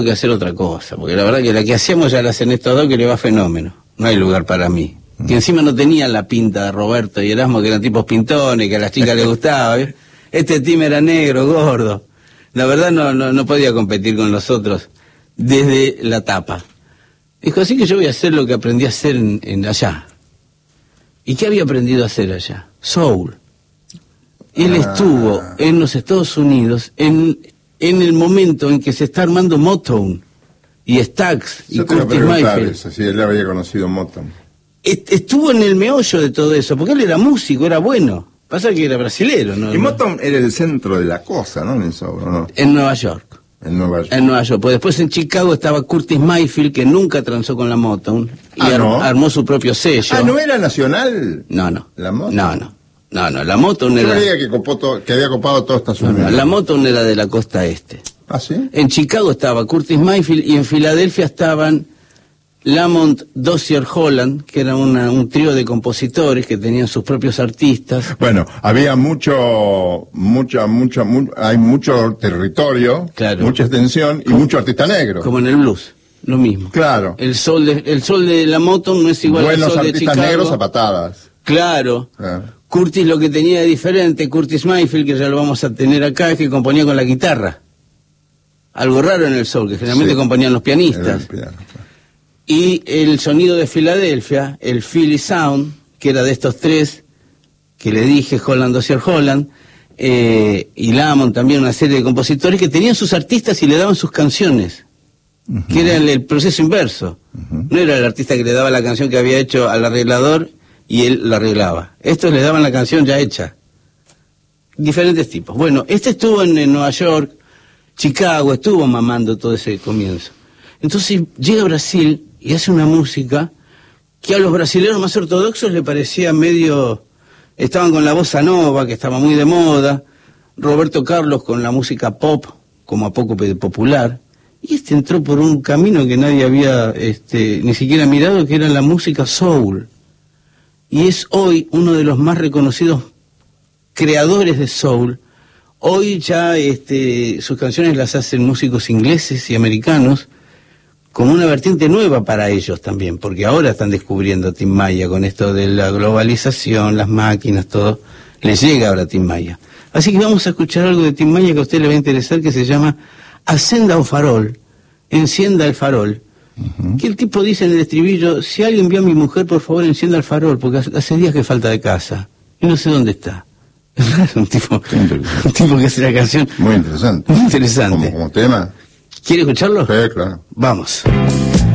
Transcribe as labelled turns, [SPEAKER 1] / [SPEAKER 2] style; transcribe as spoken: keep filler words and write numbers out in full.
[SPEAKER 1] que hacer otra cosa, porque la verdad que la que hacíamos ya la hacen estos dos, que le va fenómeno. No hay lugar para mí. Mm. Que encima no tenían la pinta de Roberto y Erasmo, que eran tipos pintones, que a las chicas les gustaba. ¿eh? Este team era negro, gordo. La verdad no, no, no podía competir con los otros desde la tapa. Dijo, así que yo voy a hacer lo que aprendí a hacer en, en allá. ¿Y qué había aprendido a hacer allá? Soul. Él ah. estuvo en los Estados Unidos en, en el momento en que se está armando Motown y Stax y Curtis Mayfield.
[SPEAKER 2] Si él había conocido Motown.
[SPEAKER 1] Estuvo en el meollo de todo eso, porque él era músico, era bueno. Pasa que era brasilero, ¿no?
[SPEAKER 2] Y Motown era el centro de la cosa, ¿no? En el soul, ¿no?
[SPEAKER 1] En Nueva York.
[SPEAKER 2] En Nueva York.
[SPEAKER 1] En Nueva York. Pues después en Chicago estaba Curtis Mayfield, que nunca transó con la Motown. Y
[SPEAKER 2] ah, ¿no?
[SPEAKER 1] armó su propio sello.
[SPEAKER 2] Ah, ¿no era nacional?
[SPEAKER 1] No, no.
[SPEAKER 2] ¿La Motown?
[SPEAKER 1] No, no. No, no, la Motown
[SPEAKER 2] Yo
[SPEAKER 1] era...
[SPEAKER 2] creía que, copó todo, que había copado toda esta zona.
[SPEAKER 1] No, no, la Motown era de la costa este.
[SPEAKER 2] ¿Ah, sí?
[SPEAKER 1] En Chicago estaba Curtis Mayfield y en Filadelfia estaban Lamont Dozier Holland, que era una, un trío de compositores que tenían sus propios artistas.
[SPEAKER 2] Bueno, había mucho, mucha, mucha, mu hay mucho territorio,
[SPEAKER 1] claro,
[SPEAKER 2] mucha extensión y mucho artista negro.
[SPEAKER 1] Como en el blues, lo mismo.
[SPEAKER 2] Claro.
[SPEAKER 1] El sol de, el sol de la Motown no es igual
[SPEAKER 2] Buenos
[SPEAKER 1] al sol de Chicago.
[SPEAKER 2] Buenos artistas negros a patadas.
[SPEAKER 1] Claro.
[SPEAKER 2] claro.
[SPEAKER 1] Curtis lo que tenía de diferente, Curtis Mayfield, que ya lo vamos a tener acá, es que componía con la guitarra. Algo raro en el soul, que generalmente sí, componían los pianistas. El piano, claro. Y el sonido de Filadelfia, el Philly Sound, que era de estos tres, que le dije, Holland, Dozier Holland, eh, y Lamont también, una serie de compositores que tenían sus artistas y le daban sus canciones, uh-huh. que era el, el proceso inverso. Uh-huh. No era el artista que le daba la canción que había hecho al arreglador y él la arreglaba. Estos le daban la canción ya hecha. Diferentes tipos. Bueno, este estuvo en, en Nueva York, Chicago, estuvo mamando todo ese comienzo. Entonces llega a Brasil y hace una música que a los brasileños más ortodoxos le parecía medio... Estaban con la bossa nova, que estaba muy de moda, Roberto Carlos con la música pop, como a poco popular, y este entró por un camino que nadie había este, ni siquiera mirado, que era la música soul. Y es hoy uno de los más reconocidos creadores de soul. Hoy ya este, sus canciones las hacen músicos ingleses y americanos, como una vertiente nueva para ellos también, porque ahora están descubriendo a Tim Maya con esto de la globalización, las máquinas, todo. Les llega ahora a Tim Maya. Así que vamos a escuchar algo de Tim Maya que a usted le va a interesar, que se llama Acenda un farol, encienda el farol. Uh-huh. Que el tipo dice en el estribillo, si alguien vio a mi mujer, por favor encienda el farol, porque hace días que falta de casa y no sé dónde está. Es un tipo, un tipo que hace la canción
[SPEAKER 2] muy interesante,
[SPEAKER 1] muy interesante.
[SPEAKER 2] Como, como tema.
[SPEAKER 1] ¿Quiere escucharlo?
[SPEAKER 2] Sí, claro.
[SPEAKER 1] Vamos.